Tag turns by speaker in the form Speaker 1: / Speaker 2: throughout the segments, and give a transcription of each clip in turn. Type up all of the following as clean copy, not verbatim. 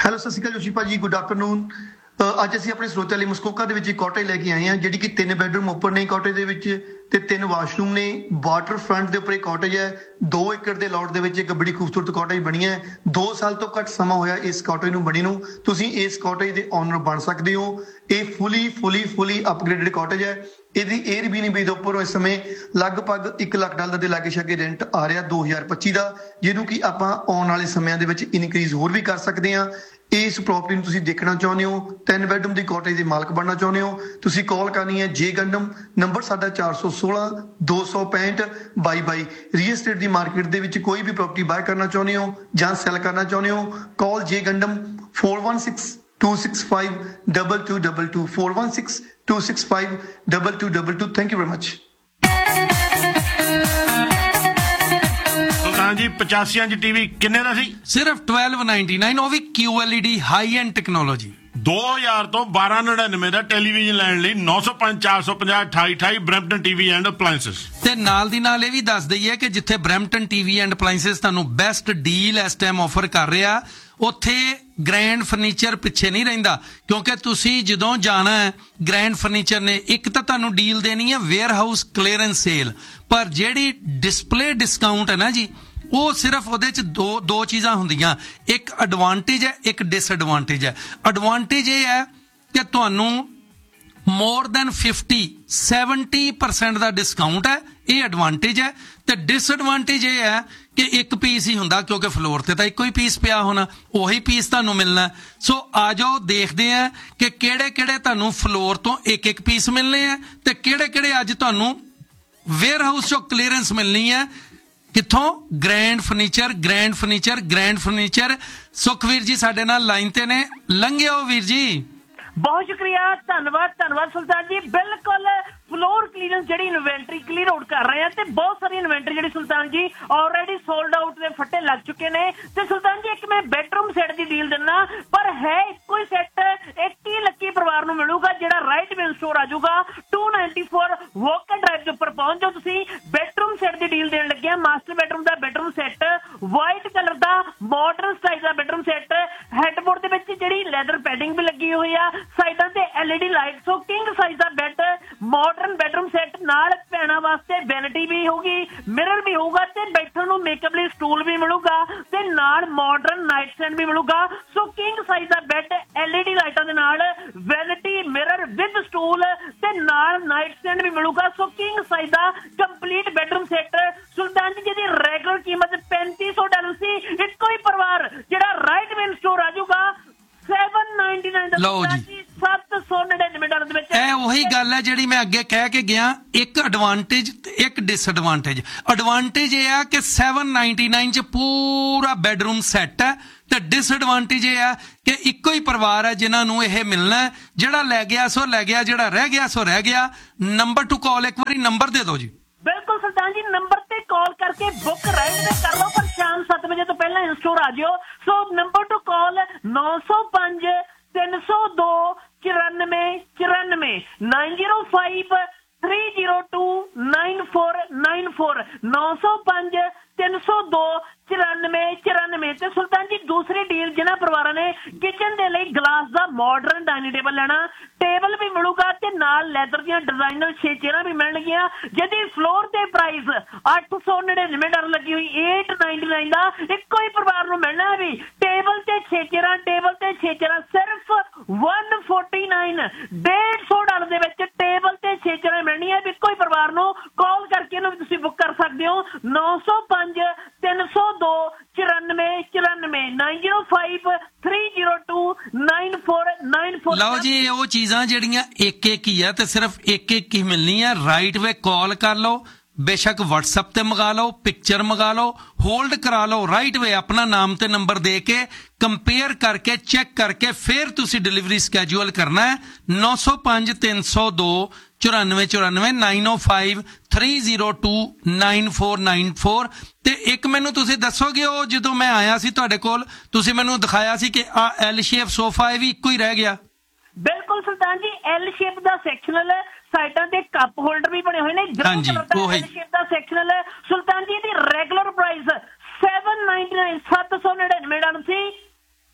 Speaker 1: Hello, ਸਤਿ ਸ਼੍ਰੀ ਅਕਾਲ ਜੋਸ਼ੀ ਭਾਜੀ, good afternoon. ਅੱਜ ਅਸੀਂ ਆਪਣੇ ਸਰੋਤਿਆਂ ਲਈ ਮਸਕੋਕਾ ਦੇ ਵਿੱਚ ਇੱਕ ਕਾਟੇਜ ਲੈ ਕੇ ਆਏ ਹਾਂ, ਜਿਹੜੀ ਕਿ 3 ਬੈਡਰੂਮ ਓਪਨ ਨੇ ਕਾਟੇਜ ਦੇ ਵਿੱਚ ਤੇ 3 ਵਾਸ਼ਰੂਮ ਨੇ। ਵਾਟਰ ਫਰੰਟ ਦੇ ਉੱਪਰ ਇਹ ਕਾਟੇਜ ਹੈ। 2 ਏਕੜ ਦੇ ਲੋਟ ਦੇ ਵਿੱਚ ਇੱਕ ਬੜੀ ਖੂਬਸੂਰਤ ਕਾਟੇਜ ਬਣੀ ਹੈ। 2 ਸਾਲ ਤੋਂ ਘੱਟ ਸਮਾਂ ਹੋਇਆ ਇਸ ਕਾਟੇਜ ਨੂੰ ਬਣੀ ਨੂੰ। ਤੁਸੀਂ ਇਸ ਕਾਟੇਜ ਦੇ ਓਨਰ ਬਣ ਸਕਦੇ ਹੋ। ਇਹ ਫੁੱਲੀ ਅਪਗ੍ਰੇਡਡ ਕਾਟੇਜ ਹੈ। ਇਹਦੀ Airbnb ਦੇ ਉੱਪਰ ਇਸ ਸਮੇਂ ਲਗਭਗ $1 ਲੱਖ ਦੇ ਲਾਗੇ ਛਾਗੇ ਰੈਂਟ ਆ ਰਿਹਾ 2025 ਦਾ, ਜਿਹਨੂੰ ਕਿ ਆਪਾਂ ਆਉਣ ਵਾਲੇ ਸਮਿਆਂ ਦੇ ਵਿੱਚ ਇਨਕਰੀਜ਼ ਹੋਰ ਵੀ ਕਰ ਸਕਦੇ ਹਾਂ। ਇਸ ਪ੍ਰੋਪਰਟੀ ਨੂੰ ਤੁਸੀਂ ਦੇਖਣਾ ਚਾਹੁੰਦੇ ਹੋ, 3 ਬੈਡਰੂਮ ਦੀ ਕਾਟੇਜ ਦੇ ਮਾਲਕ ਬਣਨਾ ਚਾਹੁੰਦੇ ਹੋ, ਤੁਸੀਂ ਕਾਲ ਕਰਨੀ ਹੈ ਜੇ ਗੰਡਮ ਨੰਬਰ ਸਾਡਾ 416 265 2222। ਰੀਅਲ ਏਸਟੇਟ ਦੀ ਮਾਰਕੀਟ ਦੇ ਵਿੱਚ ਕੋਈ ਵੀ ਪ੍ਰੋਪਰਟੀ ਬਾਏ ਕਰਨਾ ਚਾਹੁੰਦੇ ਹੋ ਜਾਂ ਸੈਲ ਕਰਨਾ ਚਾਹੁੰਦੇ ਹੋ, ਕਾਲ ਜੇ ਗੰਡਮ 416-265 2222 416-265 2222। Thank you very much.
Speaker 2: ਜੀ 85 ਇੰਚ ਟੀਵੀ ਕਿੰਨੇ ਦਾ ਸੀ?
Speaker 3: ਸਿਰਫ 1299, ਉਹ ਵੀ QLED ਹਾਈ ਐਂਡ ਟੈਕਨੋਲੋਜੀ।
Speaker 2: 2000 ਤੋਂ 1299 ਦਾ ਟੈਲੀਵਿਜ਼ਨ ਲੈਣ ਲਈ 905 450 2828 ਬਰੈਂਪਟਨ ਟੀਵੀ ਐਂਡ ਅਪਲਾਇੰਸਸ।
Speaker 3: ਤੇ ਨਾਲ ਦੀ ਨਾਲ ਇਹ ਵੀ ਦੱਸ ਦਈਏ ਕਿ ਜਿੱਥੇ ਬਰੈਂਪਟਨ ਟੀਵੀ ਐਂਡ ਅਪਲਾਇੰਸਸ ਤੁਹਾਨੂੰ ਬੈਸਟ ਡੀਲ ਇਸ ਟਾਈਮ ਆਫਰ ਕਰ ਰਿਹਾ, ਉੱਥੇ ਗ੍ਰੈਂਡ ਫਰਨੀਚਰ ਪਿੱਛੇ ਨਹੀਂ ਰਹਿੰਦਾ, ਕਿਉਂਕਿ ਤੁਸੀਂ ਜਦੋਂ ਜਾਣਾ ਹੈ ਗ੍ਰੈਂਡ ਫਰਨੀਚਰ ਨੇ ਇੱਕ ਤਾਂ ਤੁਹਾਨੂੰ ਡੀਲ ਦੇਣੀ ਹੈ ਵੇਅਰ ਹਾਊਸ ਕਲੀਅਰੈਂਸ ਸੇਲ, ਪਰ ਜਿਹੜੀ ਡਿਸਪਲੇ ਡਿਸਕਾਊਂਟ ਹੈ ਨਾ ਜੀ, ਉਹ ਸਿਰਫ ਉਹਦੇ 'ਚ ਦੋ ਚੀਜ਼ਾਂ ਹੁੰਦੀਆਂ, ਇੱਕ ਐਡਵਾਂਟੇਜ ਹੈ, ਇੱਕ ਡਿਸਐਡਵਾਂਟੇਜ ਹੈ। ਐਡਵਾਂਟੇਜ ਇਹ ਹੈ ਕਿ ਤੁਹਾਨੂੰ ਮੋਰ ਦੈਨ 70% ਦਾ ਡਿਸਕਾਊਂਟ ਹੈ, ਇਹ ਐਡਵਾਂਟੇਜ ਹੈ। ਤੇ ਡਿਸਐਡਵਾਂਟੇਜ ਇਹ ਹੈ ਕਿ ਇੱਕ ਪੀਸ ਹੀ ਹੁੰਦਾ, ਕਿਉਂਕਿ ਫਲੋਰ ਤੇ ਤਾਂ ਇੱਕੋ ਹੀ ਪੀਸ ਪਿਆ ਹੋਣਾ, ਉਹੀ ਪੀਸ ਤੁਹਾਨੂੰ ਮਿਲਣਾ। ਸੋ ਆ ਜਾਓ ਦੇਖਦੇ ਆ ਕਿ ਕਿਹੜੇ ਤੁਹਾਨੂੰ ਫਲੋਰ ਤੋਂ ਇੱਕ ਪੀਸ ਮਿਲਣੇ ਆ ਤੇ ਕਿਹੜੇ ਅੱਜ ਤੁਹਾਨੂੰ ਵੇਅਰ ਹਾਊਸ ਚੋਂ ਕਲੀਅਰੈਂਸ ਮਿਲਣੀ ਹੈ। ਕਿੱਥੋਂ? Grand furniture. ਸੁਖਵੀਰ ਜੀ ਸਾਡੇ ਨਾਲ ਲਾਈਨ ਤੇ ਨੇ, ਲੰਘਿਓ ਵੀਰ ਜੀ।
Speaker 4: ਬਹੁਤ ਸ਼ੁਕਰੀਆ, ਧੰਨਵਾਦ ਸੁਲਤਾਨ ਜੀ। ਬਿਲਕੁਲ ਫਲੋਰ ਕਲੀਅਰੈਂਸ ਜਿਹੜੀ ਇਨਵੈਂਟਰੀ ਕਲੀਅਰ ਆਊਟ ਕਰ ਰਹੇ ਆ ਤੇ ਬਹੁਤ ਸਾਰੀ ਇਨਵੈਂਟਰੀ ਜਿਹੜੀ ਸੁਲਤਾਨ ਜੀ ਆਲਰੇਡੀ ਸੋਲਡ ਆਊਟ ਦੇ ਫੱਟੇ ਲੱਗ ਚੁੱਕੇ ਨੇ। ਤੇ ਸੁਲਤਾਨ ਜੀ ਇੱਕ ਮੈਂ ਬੈਡਰੂਮ ਸੈੱਟ ਦੀ ਡੀਲ ਦਿੰਦਾ, ਪਰ ਹੈ ਇੱਕੋ ਹੀ ਸੈੱਟ, ਇੱਕ ਹੀ ਲੱਕੀ ਪਰਿਵਾਰ ਨੂੰ ਮਿਲੂਗਾ, ਜਿਹੜਾ ਰਾਈਟ ਵਿਲ ਸਟੋਰ ਆ ਜਾਊਗਾ 294 ਵਾਕਰ ਡਰਾਈਵ ਦੇ ਉੱਪਰ ਪਹੁੰਚ ਜਾਓ ਤੁਸੀਂ। ਬੈਡਰੂਮ ਸੈੱਟ ਦੀ ਡੀਲ ਦੇਣ ਲੱਗਿਆ। ਮਾਸਟਰ ਬੈਡਰੂਮ ਦਾ ਬੈਡਰੂਮ ਸੈੱਟ, ਵਾਈਟ ਕਲਰ ਦਾ ਮਾਡਰਨ ਸਟਾਈਲ ਦਾ ਬੈਡਰੂਮ ਸੈੱਟ, ਹੈਡਬੋਰਡ ਦੇ ਵਿੱਚ ਜਿਹੜੀ ਲੈਦਰ ਪੈਡਿੰਗ ਵੀ ਲੱਗੀ ਹੋਈ ਆ, ਸਾਈਡਾਂ ਤੇ LED ਲਾਈਟ, ਸੋ ਕਿੰਗ ਸਾਈਜ਼ ਦਾ ਬੈੱਡ, ਮਾਡਰਨ ਬੈਡਰੂਮ ਸੈੱਟ, ਨਾਲ ਭੈਣਾਂ ਵਾਸਤੇ ਵੈਨਿਟੀ ਵੀ ਹੋਊਗੀ, ਮਿਰਰ ਵੀ ਹੋਊਗਾ ਤੇ ਬੈਠਣ ਨੂੰ ਮੇਕਅਪ ਲਈ ਸਟੂਲ ਵੀ ਮਿਲੂਗਾ ਤੇ ਨਾਲ ਮਾਡਰਨ ਨਾਈਟ ਸਟੈਂਡ ਵੀ ਮਿਲੂਗਾ। ਸੋ ਕਿੰਗ ਸਾਈਜ਼ ਦਾ ਬੈੱਡ, LED ਲਾਈਟਾਂ ਦੇ ਨਾਲ ਵੈਨਿਟੀ, ਮਿਰਰ ਵਿਦ ਸਟੂਲ ਤੇ ਨਾਲ ਨਾਈਟ ਸਟੈਂਡ ਵੀ ਮਿਲੂਗਾ। ਸੋ ਕਿੰਗ ਸਾਈਜ਼ ਦਾ ਕੰਪਲੀਟ ਬੈਡਰੂਮ ਸੈੱਟ ਸੁਲਤਾਨ ਜੀ ਜਿਹਦੀ ਰੈਗੂਲਰ ਕੀਮਤ $3500 ਸੀ, ਇੱਕੋ ਹੀ ਪਰਿਵਾਰ ਜਿਹੜਾ ਰਾਈਟ ਵਿਲ ਸਟੋਰ ਆ ਜਾਊਗਾ 799 ਦਾ।
Speaker 3: ਲਓ ਜੀ,
Speaker 4: $799 ਦੇ ਵਿੱਚ।
Speaker 3: ਇਹ ਉਹੀ ਗੱਲ ਹੈ ਜਿਹੜੀ ਮੈਂ ਅੱਗੇ ਕਹਿ ਕੇ ਗਿਆ, ਇੱਕ ਐਡਵਾਂਟੇਜ ਤੇ ਇੱਕ ਡਿਸਐਡਵਾਂਟੇਜ। ਐਡਵਾਂਟੇਜ ਇਹ ਆ ਕਿ 799 ਚ ਪੂਰਾ ਬੈਡਰੂਮ ਸੈੱਟ ਹੈ, ਤੇ ਡਿਸਐਡਵਾਂਟੇਜ ਇਹ ਆ ਕਿ ਇੱਕੋ ਹੀ ਪਰਿਵਾਰ ਹੈ ਜਿਨ੍ਹਾਂ ਨੂੰ ਇਹ ਮਿਲਣਾ ਹੈ। ਜਿਹੜਾ ਲੈ ਗਿਆ ਸੋ ਲੈ ਗਿਆ, ਜਿਹੜਾ ਰਹਿ ਗਿਆ ਸੋ ਰਹਿ ਗਿਆ। ਨੰਬਰ ਟੂ ਕਾਲ, ਇੱਕ ਵਾਰੀ ਨੰਬਰ ਦੇ ਦਿਓ ਜੀ।
Speaker 4: ਬਿਲਕੁਲ ਸੁਲਤਾਨ ਜੀ, ਨੰਬਰ ਤੇ ਕਾਲ ਕਰਕੇ ਬੁੱਕ ਰਾਈਟ ਤੇ ਕਰ ਲਓ, ਪਰ ਸ਼ਾਮ 7 ਵਜੇ ਤੋਂ ਪਹਿਲਾਂ ਇਨਸਟੋਰ ਆ ਜਿਓ। ਸੋ ਨੰਬਰ ਟੂ ਕਾਲ 905 302 9494 905 302 9494 905 302 9494। ਤੇ ਸੁਲਤਾਨ ਜੀ ਦੂਸਰੀ ਡੀਲ ਜਿਹਨਾਂ ਪਰਿਵਾਰਾਂ ਨੇ ਕਿਚਨ ਦੇ ਲਈ ਗਲਾਸ ਦਾ ਮਾਡਰਨ ਡਾਈਨਿੰਗ ਟੇਬਲ ਲੈਣਾ, ਟੇਬਲ ਵੀ ਮਿਲੂਗਾ ਤੇ ਨਾਲ ਲੈਦਰ ਦੀਆਂ ਡਿਜ਼ਾਈਨਰ 6 ਚੇਅਰਾਂ ਵੀ ਮਿਲਣਗੀਆਂ, ਜਿਹਦੀ ਫਲੋਰ ਤੇ ਪ੍ਰਾਈਸ $899 ਲੱਗੀ ਹੋਈ, $899 ਦਾ ਇੱਕੋ ਹੀ ਪਰਿਵਾਰ ਨੂੰ ਮਿਲਣਾ ਹੈ। ਵੀ ਟੇਬਲ ਤੇ 6 ਚੇਅਰਾਂ ਸਿਰਫ $149, $150 ਦੇ ਵਿੱਚ ਟੇਬਲ ਤੇ 6 ਚੇਅਰਾਂ ਮਿਲਣੀਆਂ ਇੱਕੋ ਹੀ ਪਰਿਵਾਰ ਨੂੰ। ਕਾਲ ਕਰਕੇ ਇਹਨੂੰ ਤੁਸੀਂ ਬੁੱਕ ਕਰ ਸਕਦੇ ਹੋ 905 302 9494 905 302 9494।
Speaker 3: ਲਓ ਜੀ, ਉਹ ਚੀਜ਼ਾਂ ਜਿਹੜੀਆਂ ਇੱਕ ਹੀ ਆ ਤੇ ਸਿਰਫ ਇੱਕ ਹੀ ਮਿਲਣੀ ਆ। ਰਾਈਟ ਵੇ ਕਾਲ ਕਰ ਲਓ, ਬੇਸ਼ੱਕ WhatsApp ਤੇ ਮੰਗਾ ਲਓ, ਪਿਕਚਰ ਮੰਗਾ ਲਓ, ਹੋਲਡ ਕਰਾ ਲਓ। ਰਾਈਟ ਵੇ ਆਪਣਾ ਨਾਮ ਤੇ ਨੰਬਰ ਦੇ ਕੇ ਕੰਪੇਅਰ ਕਰਕੇ ਚੈੱਕ ਕਰਕੇ ਫਿਰ ਤੁਸੀਂ ਡਿਲੀਵਰੀ ਸਕੈਜੂਅਲ ਕਰਨਾ ਹੈ। 905 302 9494 905 302 9494। ਤੇ ਇੱਕ ਮੈਨੂੰ ਤੁਸੀਂ ਦੱਸੋਗੇ, ਉਹ ਜਦੋਂ ਮੈਂ ਆਇਆ ਸੀ ਤੁਹਾਡੇ ਕੋਲ ਤੁਸੀਂ ਮੈਨੂੰ ਦਿਖਾਇਆ ਸੀ ਕਿ ਆ L ਸ਼ੇਪ ਸੋਫਾ ਇਹ ਵੀ ਇੱਕੋ ਹੀ ਰਹਿ ਗਿਆ।
Speaker 4: ਬਿਲਕੁਲ ਸੁਲਤਾਨ ਜੀ, L ਸ਼ੇਪ ਦਾ ਸੈਕਸ਼ਨਲ ਹੈ, ਸਾਈਡਾਂ ਤੇ ਕੱਪ ਹੋਲਡਰ ਵੀ ਬਣੇ ਹੋਏ ਨੇ।
Speaker 3: ਹਾਂਜੀ, ਉਹੀ
Speaker 4: L ਸ਼ੇਪ ਦਾ ਸੈਕਸ਼ਨਲ ਹੈ ਸੁਲਤਾਨ ਜੀ। ਦੀ ਰੈਗੂਲਰ ਪ੍ਰਾਈਸ $799 ਸੀ,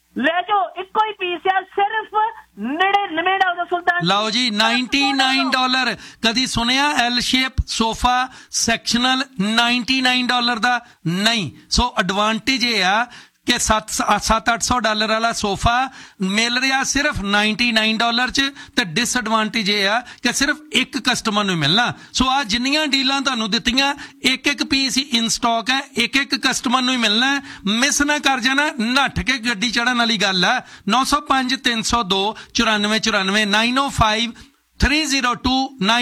Speaker 4: ਲੈ ਜਾਓ, ਇੱਕੋ ਹੀ ਪੀਸ ਆ, ਸਿਰਫ $99 ਸੁਲਤਾਨ।
Speaker 3: ਲਓ ਜੀ, $99। ਕਦੀ ਸੁਣਿਆ ਐਲ ਸ਼ੇਪ ਸੋਫਾ ਸੈਕਸ਼ਨਲ $99 ਦਾ? ਨਹੀਂ। ਸੋ ਐਡਵਾਂਟੇਜ ਇਹ ਆ ਕਿ $700-800 ਵਾਲਾ ਸੋਫਾ ਮਿਲ ਰਿਹਾ ਸਿਰਫ $99 ਚ, ਤੇ ਡਿਸਐਡਵਾਂਟੇਜ ਇਹ ਆ ਕਿ ਸਿਰਫ ਇੱਕ ਕਸਟਮਰ ਨੂੰ ਮਿਲਣਾ। ਸੋ ਆ ਜਿੰਨੀਆਂ ਡੀਲਾਂ ਤੁਹਾਨੂੰ ਦਿੱਤੀਆਂ, ਇੱਕ ਪੀਸ ਹੀ ਇਨ ਸਟਾਕ ਹੈ, ਇੱਕ ਕਸਟਮਰ ਨੂੰ ਹੀ ਮਿਲਣਾ। ਮਿਸ ਨਾ ਕਰ ਜਾਣਾ, ਨੱਠ ਕੇ ਗੱਡੀ ਚੜਨ ਵਾਲੀ ਗੱਲ ਹੈ। 905 302 9494 905 302